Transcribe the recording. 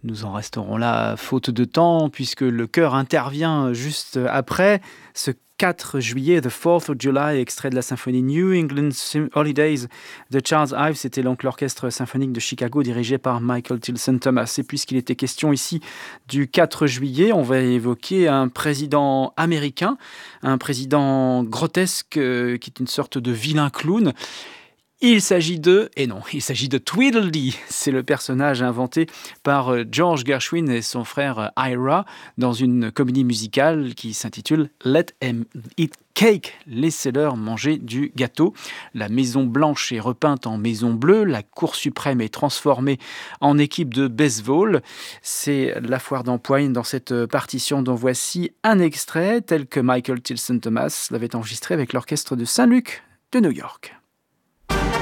Nous en resterons là faute de temps puisque le chœur intervient juste après. Ce 4 juillet, The 4th of July, extrait de la symphonie New England Holidays de Charles Ives. C'était donc l'orchestre symphonique de Chicago dirigé par Michael Tilson Thomas. Et puisqu'il était question ici du 4 juillet, on va évoquer un président américain, un président grotesque qui est une sorte de vilain clown. Il s'agit de Tweedledee. C'est le personnage inventé par George Gershwin et son frère Ira dans une comédie musicale qui s'intitule Let 'em eat cake. Laissez-leur manger du gâteau. La Maison Blanche est repeinte en Maison Bleue. La Cour suprême est transformée en équipe de baseball. C'est la foire d'empoigne dans cette partition dont voici un extrait tel que Michael Tilson Thomas l'avait enregistré avec l'orchestre de Saint-Luc de New York.